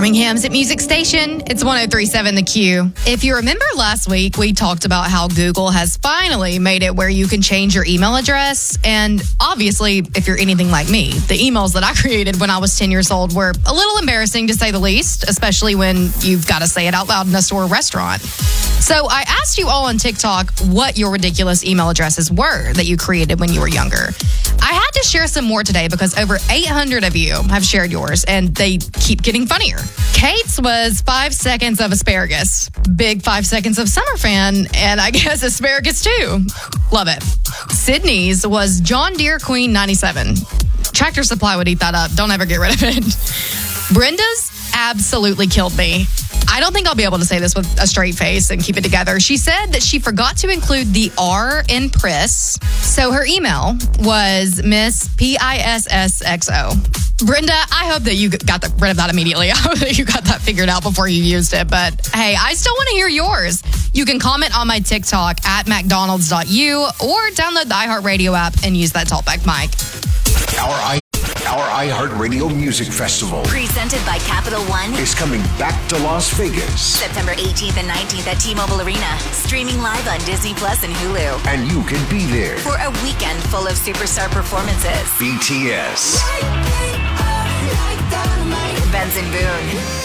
Birmingham's music station. It's 103.7 The Q. If you remember last week, we talked about how Google has finally made it where you can change your email address. And obviously, if you're anything like me, the emails that I created when I was 10 years old were a little embarrassing to say the least, especially when you've got to say it out loud in a store or restaurant. So I asked you all on TikTok what your ridiculous email addresses were that you created when you were younger. I had to share some more today because over 800 of you have shared yours, and they keep getting funnier. Kate's was 5 seconds of asparagus. Big 5 seconds of summer fan, and I guess asparagus too. Love it. Sydney's was John Deere Queen 97. Tractor Supply would eat that up. Don't ever get rid of it. Brenda's absolutely killed me. I don't think I'll be able to say this with a straight face and keep it together. She said that she forgot to include the R in Priss. So her email was Miss PISSXO. Brenda, I hope that you got rid of that immediately. I hope that you got that figured out before you used it. But hey, I still want to hear yours. You can comment on my TikTok at McDonald's.u or download the iHeartRadio app and use that talkback mic. Our iHeartRadio Music Festival, presented by Capital One, is coming back to Las Vegas. September 18th and 19th at T-Mobile Arena. Streaming live on Disney Plus and Hulu. And you can be there for a weekend full of superstar performances. BTS, Benson Boone,